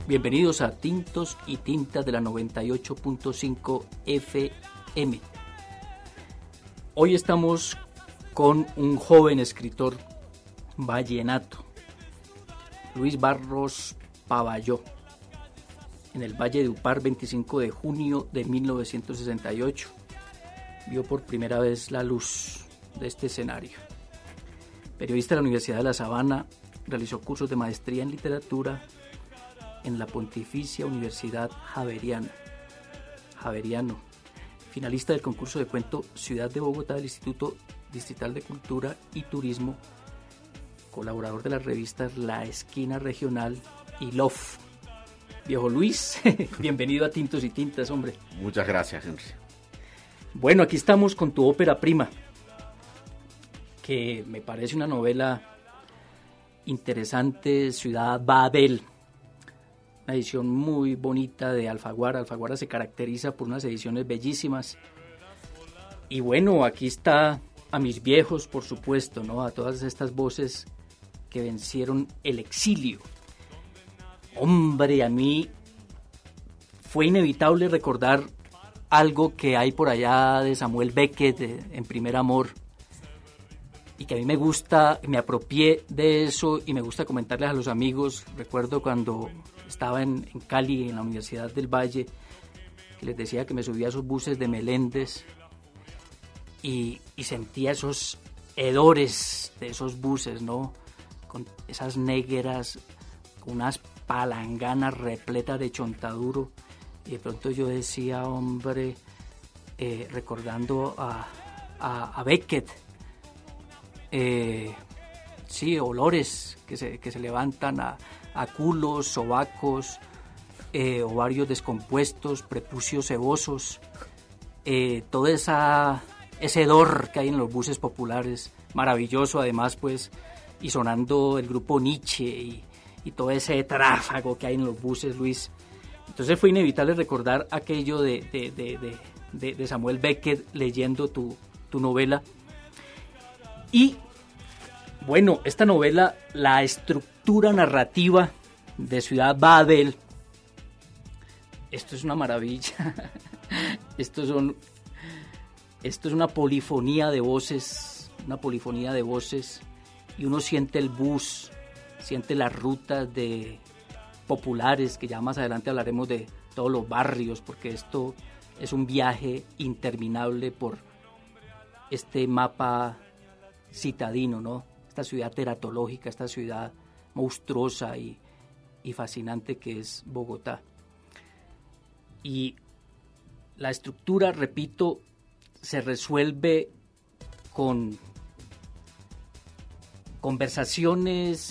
Bienvenidos a Tintos y Tintas de la 98.5 FM. Hoy estamos con un joven escritor vallenato, Luis Barros Pavalló, en el Valle de Upar, 25 de junio de 1968. Vio por primera vez la luz de este escenario. Periodista de la Universidad de La Sabana, realizó cursos de maestría en literatura en la Pontificia Universidad Javeriano, finalista del concurso de cuento Ciudad de Bogotá del Instituto Distrital de Cultura y Turismo, colaborador de las revistas La Esquina Regional y Love. Viejo Luis, bienvenido a Tintos y Tintas, hombre. Muchas gracias, Henry. Bueno, aquí estamos con tu ópera prima, que me parece una novela interesante, Ciudad Babel. Una edición muy bonita de Alfaguara. Alfaguara se caracteriza por unas ediciones bellísimas. Y bueno, aquí está a mis viejos, por supuesto, ¿no? A todas estas voces que vencieron el exilio. Hombre, a mí fue inevitable recordar algo que hay por allá de Samuel Beckett, en Primer Amor, y que a mí me gusta, me apropié de eso y me gusta comentarles a los amigos. Recuerdo cuando estaba en Cali, en la Universidad del Valle, que les decía que me subía a esos buses de Meléndez y sentía esos hedores de esos buses, ¿no? Con esas negras, con unas palanganas repletas de chontaduro, y de pronto yo decía, hombre, recordando a Beckett, sí, olores que se levantan a culos, sobacos, ovarios descompuestos, prepucios sebosos, todo ese hedor que hay en los buses populares, maravilloso además, pues, y sonando el grupo Nietzsche y todo ese tráfago que hay en los buses, Luis. Entonces fue inevitable recordar aquello de Samuel Beckett leyendo tu novela. Y bueno, esta novela, la estructura narrativa de Ciudad Babel, esto es una maravilla. Esto es una polifonía de voces, y uno siente el bus, siente las rutas de populares, que ya más adelante hablaremos de todos los barrios, porque esto es un viaje interminable por este mapa citadino, ¿no? Esta ciudad teratológica, esta ciudad monstruosa y fascinante que es Bogotá. Y la estructura, repito, se resuelve con conversaciones,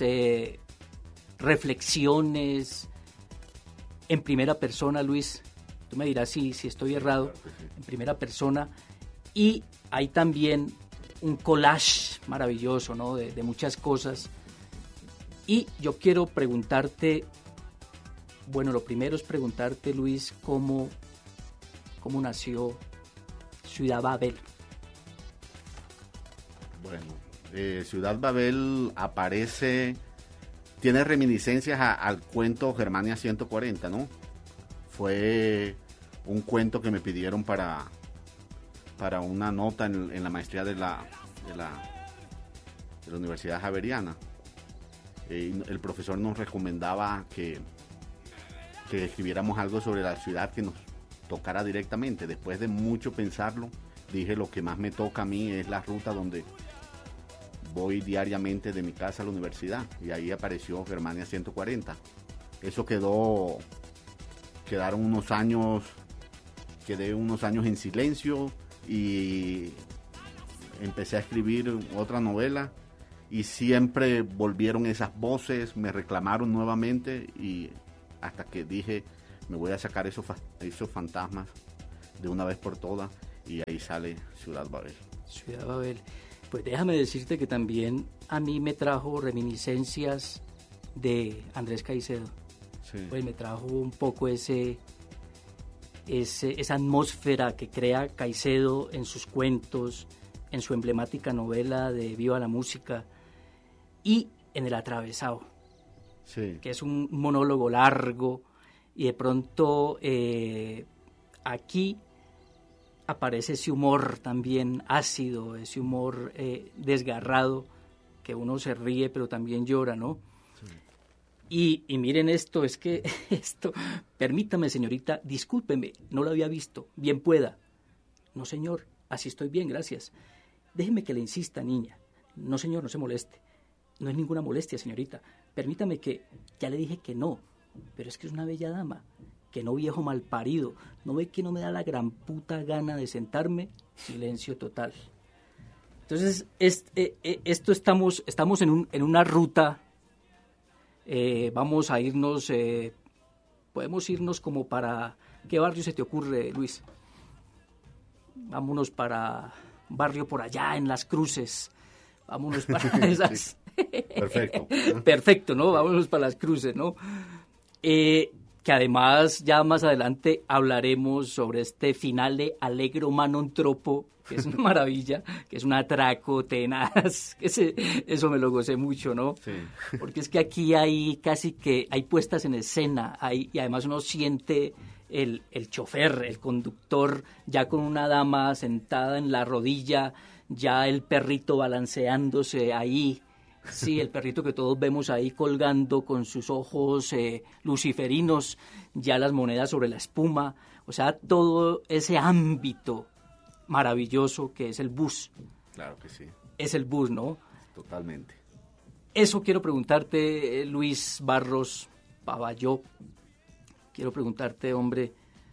reflexiones en primera persona, Luis. Tú me dirás si estoy errado, en primera persona. Y hay también un collage maravilloso, ¿no? de muchas cosas. Y yo quiero preguntarte, bueno, lo primero es preguntarte, Luis, cómo nació Ciudad Babel. Bueno, Ciudad Babel tiene reminiscencias al cuento Germania 140, ¿no? Fue un cuento que me pidieron para una nota en la maestría de la Universidad Javeriana. El profesor nos recomendaba que escribiéramos algo sobre la ciudad que nos tocara directamente. Después de mucho pensarlo, dije, lo que más me toca a mí es la ruta donde voy diariamente de mi casa a la universidad, y ahí apareció Germania 140. Eso quedé unos años en silencio, y empecé a escribir otra novela, y siempre volvieron esas voces, me reclamaron nuevamente, y hasta que dije, me voy a sacar esos fantasmas de una vez por todas, y ahí sale Ciudad Babel. Ciudad Babel. Pues déjame decirte que también a mí me trajo reminiscencias de Andrés Caicedo. Sí. Pues me trajo un poco esa atmósfera que crea Caicedo en sus cuentos, en su emblemática novela de Viva la Música y en El Atravesado. Sí. que es un monólogo largo, y de pronto aquí aparece ese humor también ácido, ese humor desgarrado, que uno se ríe pero también llora, ¿no? Sí. Y miren esto, es que esto, permítame señorita, discúlpeme, no lo había visto, bien pueda. No señor, así estoy bien, gracias. Déjeme que le insista, niña. No señor, no se moleste. No es ninguna molestia, señorita. Permítame que, ya le dije que no, pero es que es una bella dama. Que no, viejo malparido. ¿No ve que no me da la gran puta gana de sentarme? Silencio total. Entonces, esto estamos en una ruta. Vamos a irnos, podemos irnos como para... ¿Qué barrio se te ocurre, Luis? Vámonos para un barrio por allá, en Las Cruces. Vámonos para esas... Perfecto. Perfecto, ¿no? Vámonos para Las Cruces, ¿no? Que además ya más adelante hablaremos sobre este finale Allegro Manon Troppo, que es una maravilla, que es un atraco tenaz, que eso me lo gocé mucho, ¿no? Sí. Porque es que aquí hay casi que, hay puestas en escena, y además uno siente el chofer, el conductor, ya con una dama sentada en la rodilla, ya el perrito balanceándose ahí. Sí, el perrito que todos vemos ahí colgando con sus ojos luciferinos, ya las monedas sobre la espuma, o sea, todo ese ámbito maravilloso que es el bus. Claro que sí. Es el bus, ¿no? Totalmente. Eso quiero preguntarte, Luis Barros Pavalló. Quiero preguntarte, hombre,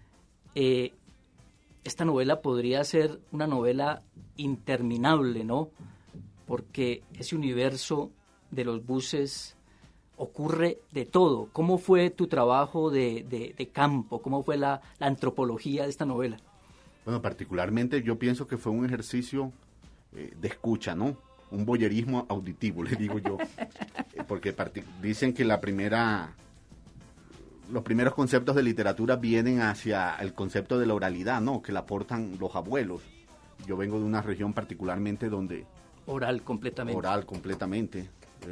esta novela podría ser una novela interminable, ¿no? Porque ese universo de los buses ocurre de todo. ¿Cómo fue tu trabajo de campo? ¿Cómo fue la antropología de esta novela? Bueno, particularmente yo pienso que fue un ejercicio de escucha, ¿no? Un voyerismo auditivo, le digo yo. Porque dicen que los primeros conceptos de literatura vienen hacia el concepto de la oralidad, ¿no? Que la aportan los abuelos. Yo vengo de una región particularmente donde... Oral completamente.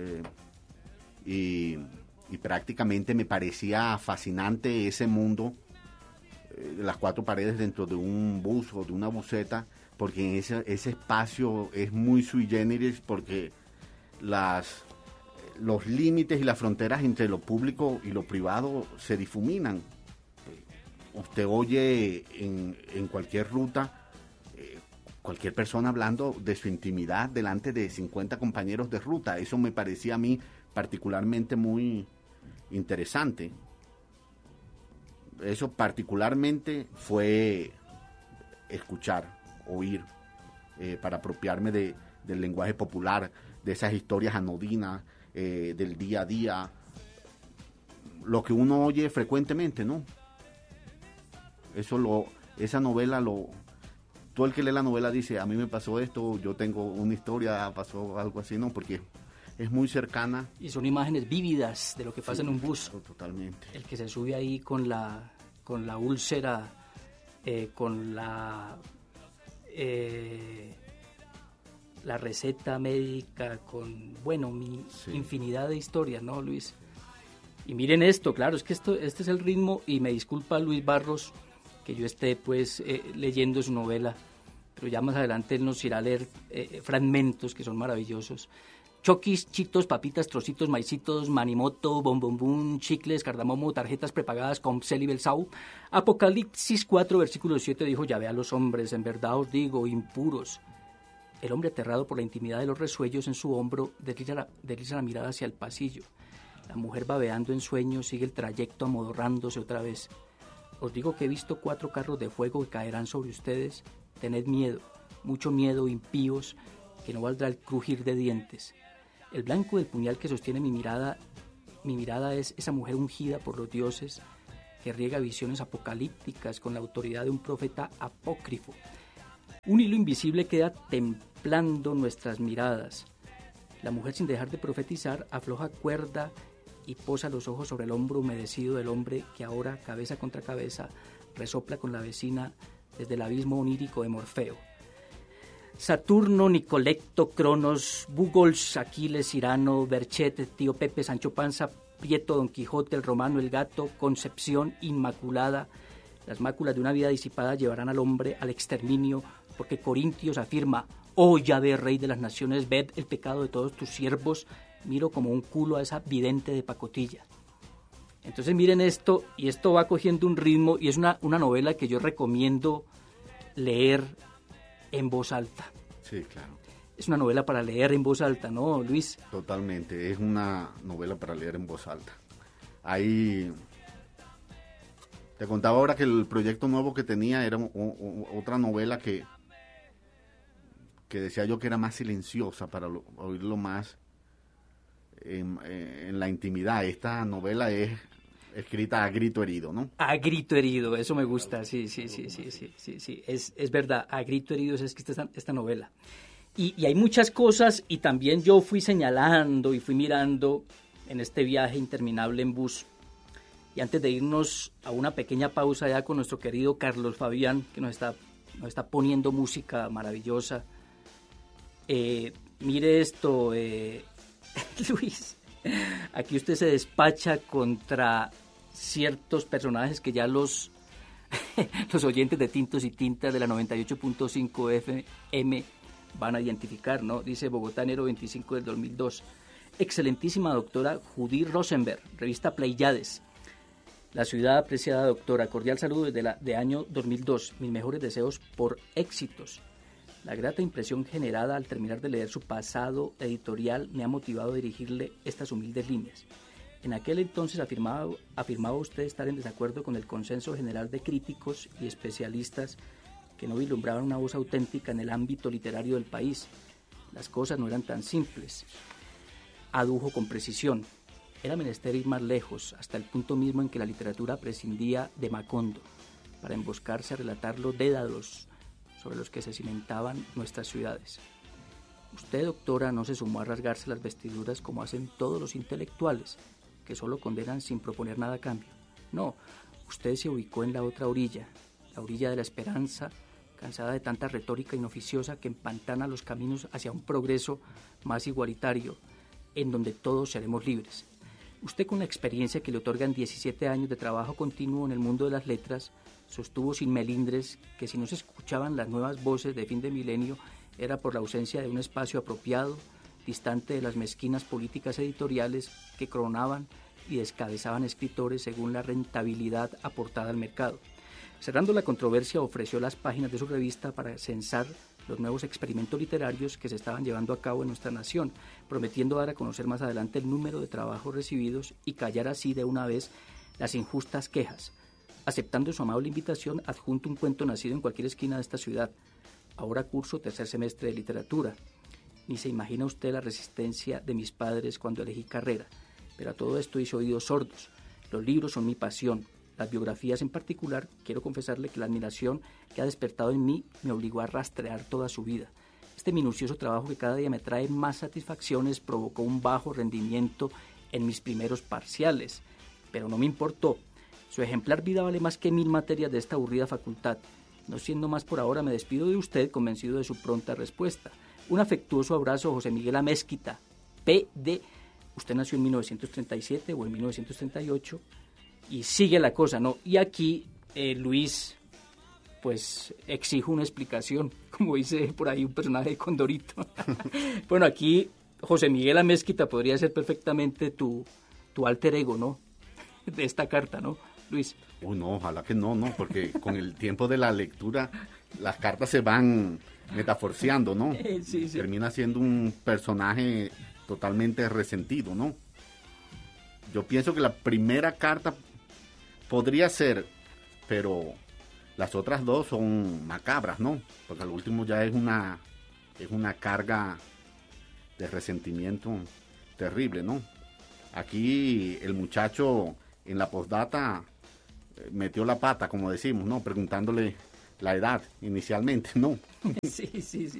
Y prácticamente me parecía fascinante ese mundo de las cuatro paredes dentro de un bus o de una buseta, porque ese espacio es muy sui generis, porque los límites y las fronteras entre lo público y lo privado se difuminan. Usted oye en cualquier ruta cualquier persona hablando de su intimidad delante de 50 compañeros de ruta. Eso me parecía a mí particularmente muy interesante. Eso particularmente fue escuchar, oír, para apropiarme del lenguaje popular, de esas historias anodinas, del día a día, lo que uno oye frecuentemente, ¿no? Esa novela todo el que lee la novela dice, a mí me pasó esto, yo tengo una historia, pasó algo así, ¿no? Porque es muy cercana. Y son imágenes vívidas de lo que pasa, sí, en un bus. Totalmente. El que se sube ahí con la úlcera, con la receta médica, con, bueno, sí, infinidad de historias, ¿no, Luis? Y miren esto, claro, es que este es el ritmo, y me disculpa Luis Barros que yo esté pues leyendo su novela, pero ya más adelante él nos irá a leer fragmentos que son maravillosos. Choquis, chitos, papitas, trocitos, maicitos, manimoto, bombombum, chicles, cardamomo, tarjetas prepagadas, Comcel y Belsau. Apocalipsis 4, versículo 7 dijo, ya ve a los hombres, en verdad os digo, impuros. El hombre aterrado por la intimidad de los resuellos en su hombro desliza la mirada hacia el pasillo. La mujer babeando en sueños sigue el trayecto amodorrándose otra vez. Os digo que he visto 4 carros de fuego que caerán sobre ustedes. Tened miedo, mucho miedo, impíos, que no valdrá el crujir de dientes. El blanco del puñal que sostiene mi mirada es esa mujer ungida por los dioses que riega visiones apocalípticas con la autoridad de un profeta apócrifo. Un hilo invisible queda templando nuestras miradas. La mujer, sin dejar de profetizar, afloja cuerda y posa los ojos sobre el hombro humedecido del hombre que ahora, cabeza contra cabeza, resopla con la vecina desde el abismo onírico de Morfeo. Saturno, Nicolecto, Cronos, Bugols, Aquiles, Cirano, Berchet, Tío Pepe, Sancho Panza, Prieto, Don Quijote, el Romano, el Gato, Concepción, Inmaculada. Las máculas de una vida disipada llevarán al hombre al exterminio, porque Corintios afirma: oh Yahvé, Rey de las naciones, ved el pecado de todos tus siervos, miro como un culo a esa vidente de pacotilla. Entonces miren esto, y esto va cogiendo un ritmo, y es una novela que yo recomiendo leer en voz alta. Sí, claro. Es una novela para leer en voz alta, ¿no, Luis? Totalmente, es una novela para leer en voz alta. Ahí te contaba ahora que el proyecto nuevo que tenía era otra novela que decía yo que era más silenciosa para oírlo más en la intimidad. Esta novela es escrita a grito herido, ¿no? A grito herido, eso me gusta, sí, es verdad, a grito herido es escrita esta novela. Y hay muchas cosas, y también yo fui señalando y fui mirando en este viaje interminable en bus. Y antes de irnos a una pequeña pausa ya con nuestro querido Carlos Fabián, que nos está poniendo música maravillosa. Mire esto, Luis, aquí usted se despacha contra ciertos personajes que ya los oyentes de Tintos y Tintas de la 98.5 FM van a identificar, ¿no? Dice Bogotá, enero 25 del 2002. Excelentísima doctora Judy Rosenberg, revista Pleiades. La ciudad, apreciada doctora, cordial saludo desde año 2002. Mis mejores deseos por éxitos. La grata impresión generada al terminar de leer su pasado editorial me ha motivado a dirigirle estas humildes líneas. En aquel entonces afirmaba usted estar en desacuerdo con el consenso general de críticos y especialistas que no vislumbraban una voz auténtica en el ámbito literario del país. Las cosas no eran tan simples. Adujo con precisión. Era menester ir más lejos, hasta el punto mismo en que la literatura prescindía de Macondo, para emboscarse a relatar los dédalos sobre los que se cimentaban nuestras ciudades. Usted, doctora, no se sumó a rasgarse las vestiduras como hacen todos los intelectuales, que solo condenan sin proponer nada a cambio. No, usted se ubicó en la otra orilla, la orilla de la esperanza, cansada de tanta retórica inoficiosa que empantana los caminos hacia un progreso más igualitario, en donde todos seremos libres. Usted, con la experiencia que le otorgan 17 años de trabajo continuo en el mundo de las letras, sostuvo sin melindres que si no se escuchaban las nuevas voces de fin de milenio era por la ausencia de un espacio apropiado, distante de las mezquinas políticas editoriales que coronaban y descabezaban escritores según la rentabilidad aportada al mercado. Cerrando la controversia, ofreció las páginas de su revista para censar los nuevos experimentos literarios que se estaban llevando a cabo en nuestra nación, prometiendo dar a conocer más adelante el número de trabajos recibidos y callar así de una vez las injustas quejas. Aceptando su amable invitación, adjunto un cuento nacido en cualquier esquina de esta ciudad. Ahora curso tercer semestre de literatura. Ni se imagina usted la resistencia de mis padres cuando elegí carrera, pero a todo esto hice oídos sordos. Los libros son mi pasión. Las biografías en particular, quiero confesarle que la admiración que ha despertado en mí me obligó a rastrear toda su vida. Este minucioso trabajo que cada día me trae más satisfacciones provocó un bajo rendimiento en mis primeros parciales, pero no me importó. Su ejemplar vida vale más que 1000 materias de esta aburrida facultad. No siendo más por ahora, me despido de usted convencido de su pronta respuesta. Un afectuoso abrazo, José Miguel Amézquita, P.D. Usted nació en 1937 o en 1938 y sigue la cosa, ¿no? Y aquí, Luis, pues exijo una explicación, como dice por ahí un personaje de Condorito. Bueno, aquí José Miguel Amézquita podría ser perfectamente tu alter ego, ¿no? De esta carta, ¿no, Luis? Uy, no, ojalá que no, porque con el tiempo de la lectura las cartas se van metaforciando, ¿no? Sí. Termina siendo un personaje totalmente resentido, ¿no? Yo pienso que la primera carta podría ser, pero las otras dos son macabras, ¿no? Porque al último ya es una carga de resentimiento terrible, ¿no? Aquí el muchacho en la postdata metió la pata, como decimos, ¿no? Preguntándole la edad inicialmente, ¿no? Sí.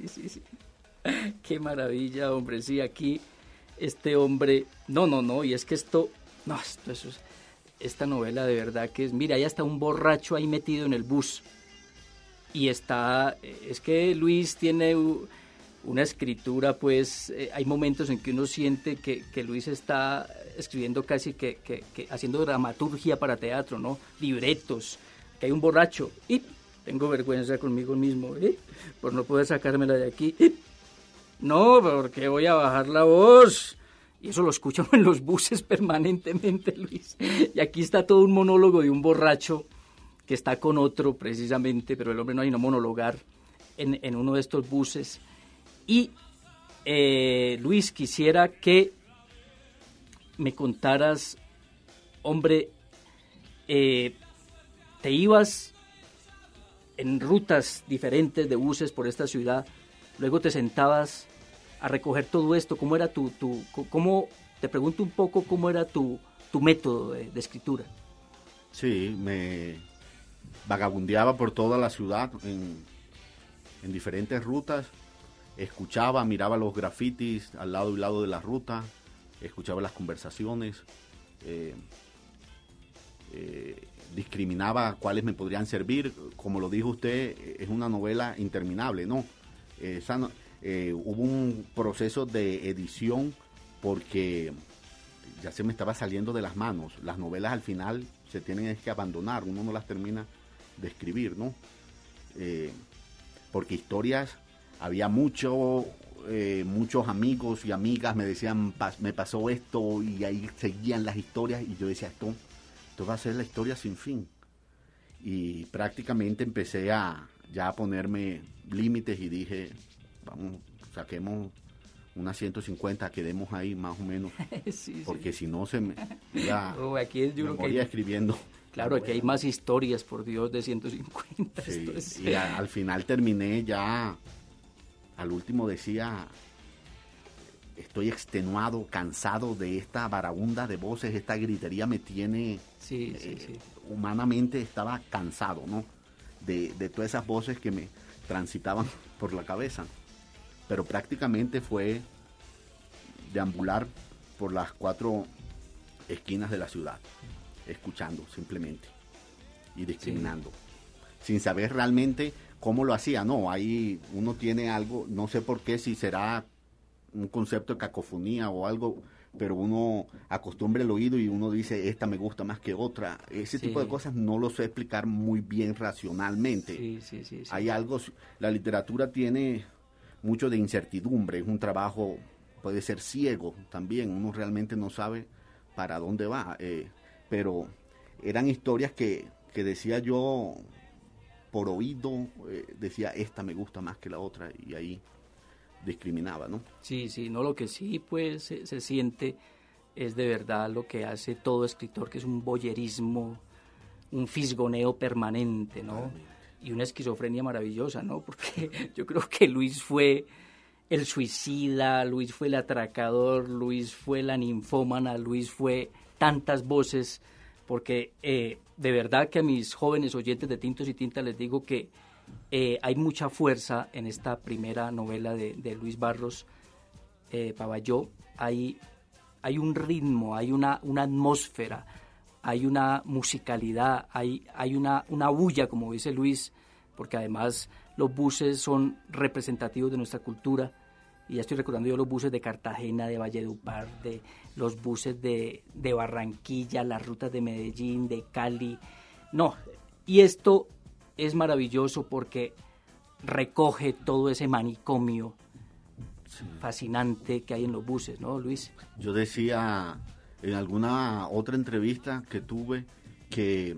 Qué maravilla, hombre. Sí, aquí este hombre... No, y es que esta novela de verdad que es... Mira, hay hasta un borracho ahí metido en el bus. Y es que Luis tiene una escritura, pues hay momentos en que uno siente que Luis está escribiendo casi que haciendo dramaturgia para teatro, ¿no? Libretos, que hay un borracho, y tengo vergüenza conmigo mismo, por no poder sacármela de aquí, no, porque voy a bajar la voz. Y eso lo escuchan en los buses permanentemente, Luis. Y aquí está todo un monólogo de un borracho que está con otro precisamente, pero el hombre no hay no monologar en uno de estos buses. Y Luis, quisiera que me contaras, hombre, te ibas en rutas diferentes de buses por esta ciudad, luego te sentabas a recoger todo esto. ¿Cómo era cómo, te pregunto un poco, cómo era tu método de escritura? Sí, me vagabundeaba por toda la ciudad en diferentes rutas, escuchaba, miraba los grafitis al lado y lado de la ruta, escuchaba las conversaciones, discriminaba cuáles me podrían servir. Como lo dijo usted, es una novela interminable, ¿no? Hubo un proceso de edición porque ya se me estaba saliendo de las manos. Las novelas al final se tienen que abandonar, uno no las termina de escribir, ¿no? Porque historias, había muchos amigos y amigas me decían, me pasó esto, y ahí seguían las historias, y yo decía, esto va a ser la historia sin fin. Y prácticamente empecé ya a ponerme límites y dije, vamos, saquemos unas 150, quedemos ahí más o menos, sí, porque si no se me iba aquí yo creo que escribiendo. Claro, aquí hay más historias, por Dios, de 150. Sí, y al final terminé ya, al último decía, estoy extenuado, cansado de esta varaunda de voces, esta gritería me tiene, sí. Humanamente estaba cansado, ¿no? De todas esas voces que me transitaban por la cabeza. Pero prácticamente fue deambular por las 4 esquinas de la ciudad, escuchando simplemente y discriminando, sin saber realmente cómo lo hacía. No, ahí uno tiene algo, no sé por qué, si será un concepto de cacofonía o algo, pero uno acostumbra el oído y uno dice, esta me gusta más que otra. Ese tipo de cosas no lo sé explicar muy bien racionalmente. Sí. Hay algo, la literatura tiene mucho de incertidumbre, es un trabajo, puede ser ciego también, uno realmente no sabe para dónde va, pero eran historias que decía yo por oído, decía, esta me gusta más que la otra, y ahí discriminaba, ¿no? Sí, no, lo que sí pues se siente es de verdad lo que hace todo escritor, que es un voyerismo, un fisgoneo permanente, ¿no? Y una esquizofrenia maravillosa, ¿no? Porque yo creo que Luis fue el suicida, Luis fue el atracador, Luis fue la ninfómana, Luis fue tantas voces, porque de verdad que a mis jóvenes oyentes de Tintos y Tintas les digo que hay mucha fuerza en esta primera novela de Luis Barros Pavalló. Hay un ritmo, hay una atmósfera, hay una musicalidad, hay una bulla, como dice Luis, porque además los buses son representativos de nuestra cultura. Y ya estoy recordando yo los buses de Cartagena, de Valledupar, de los buses de Barranquilla, las rutas de Medellín, de Cali. No, y esto es maravilloso porque recoge todo ese manicomio fascinante que hay en los buses, ¿no, Luis? Yo decía en alguna otra entrevista que tuve que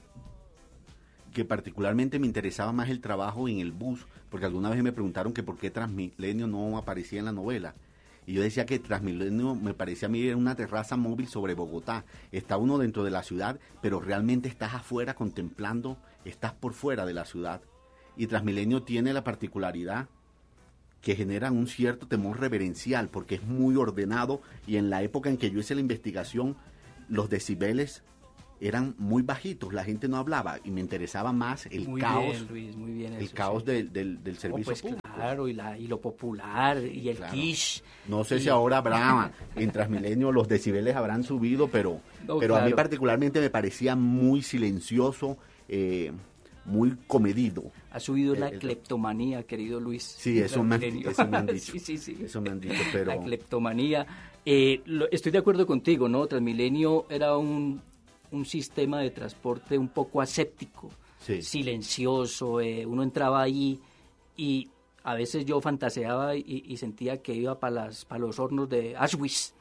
particularmente me interesaba más el trabajo en el bus, porque alguna vez me preguntaron que por qué Transmilenio no aparecía en la novela. Y yo decía que Transmilenio me parecía a mí en una terraza móvil sobre Bogotá. Está uno dentro de la ciudad, pero realmente estás afuera contemplando, estás por fuera de la ciudad. Y Transmilenio tiene la particularidad que genera un cierto temor reverencial, porque es muy ordenado, y en la época en que yo hice la investigación, los decibeles eran muy bajitos, la gente no hablaba, y me interesaba más el muy caos, bien, Luis, muy bien el eso, caos sí. del servicio pues público. Claro, y lo popular, y el Claro. quiche. No sé si ahora habrá, en Transmilenio los decibeles habrán subido, pero No, a mí claro. particularmente me parecía muy silencioso, muy comedido. Ha subido la cleptomanía, querido Luis. Sí, eso me han dicho. Sí. Eso me han dicho, pero... La cleptomanía. Estoy de acuerdo contigo, ¿no? Transmilenio era un sistema de transporte un poco aséptico, silencioso. Uno entraba ahí y a veces yo fantaseaba y sentía que iba para los hornos de Auschwitz.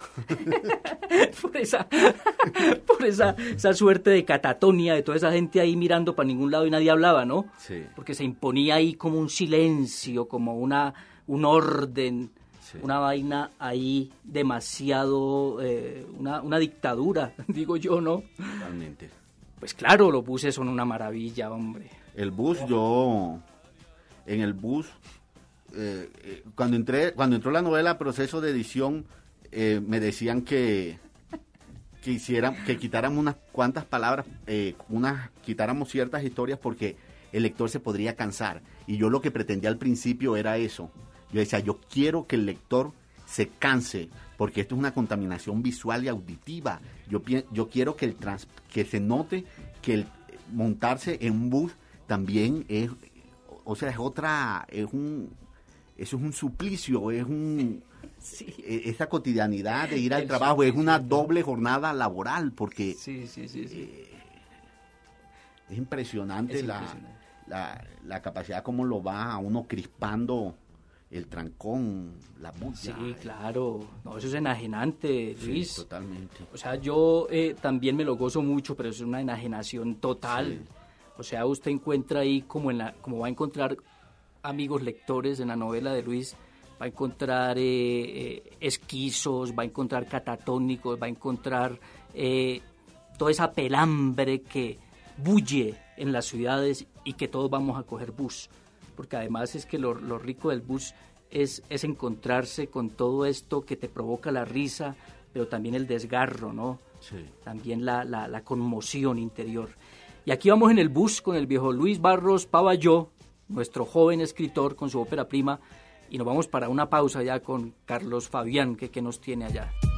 por esa suerte de catatonia de toda esa gente ahí mirando para ningún lado y nadie hablaba, ¿no? Sí. Porque se imponía ahí como un silencio, como un orden, una vaina ahí demasiado, una dictadura, digo yo, ¿no? Totalmente. Pues claro, los buses son una maravilla, hombre. El bus, en el bus, cuando entró la novela Proceso de Edición, me decían que quitáramos unas cuantas palabras, quitáramos ciertas historias porque el lector se podría cansar. Y yo lo que pretendía al principio era eso. Yo decía, yo quiero que el lector se canse, porque esto es una contaminación visual y auditiva. Yo quiero que se note que el montarse en un bus también es, o sea, eso es un suplicio, esa cotidianidad de ir al trabajo, es una doble jornada laboral, porque es impresionante, la capacidad como lo va a uno crispando el trancón, la bulla. Sí, claro, no, eso es enajenante, Luis. Sí, totalmente. O sea, yo también me lo gozo mucho, pero es una enajenación total. Sí. O sea, usted encuentra ahí como va a encontrar amigos lectores en la novela de Luis, va a encontrar esquizos, va a encontrar catatónicos, va a encontrar toda esa pelambre que bulle en las ciudades y que todos vamos a coger bus. Porque además es que lo rico del bus es encontrarse con todo esto que te provoca la risa, pero también el desgarro, ¿no? Sí. También la conmoción interior. Y aquí vamos en el bus con el viejo Luis Barros Pavalló, nuestro joven escritor con su ópera prima, y nos vamos para una pausa ya con Carlos Fabián, que nos tiene allá.